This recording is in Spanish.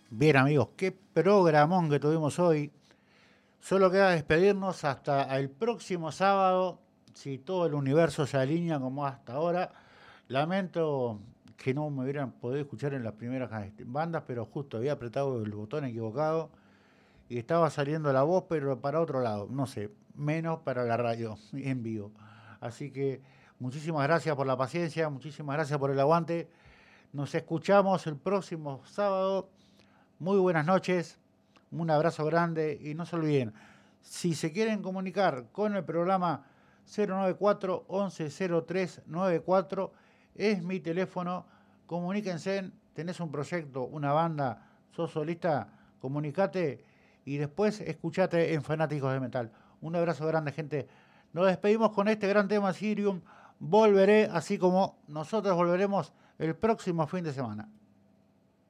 Bien amigos, qué programón que tuvimos hoy. Solo queda despedirnos hasta el próximo sábado, si todo el universo se alinea como hasta ahora. Lamento que no me hubieran podido escuchar en las primeras bandas, pero justo había apretado el botón equivocado y estaba saliendo la voz, pero para otro lado, no sé, menos para la radio en vivo. Así que muchísimas gracias por la paciencia, muchísimas gracias por el aguante. Nos escuchamos el próximo sábado. Muy buenas noches, un abrazo grande y no se olviden, si se quieren comunicar con el programa 094 11 03 94 es mi teléfono, comuníquense, tenés un proyecto, una banda, sos solista, comunicate y después escuchate en Fanáticos de Metal. Un abrazo grande, gente. Nos despedimos con este gran tema Sirium. Volveré, así como nosotros volveremos el próximo fin de semana.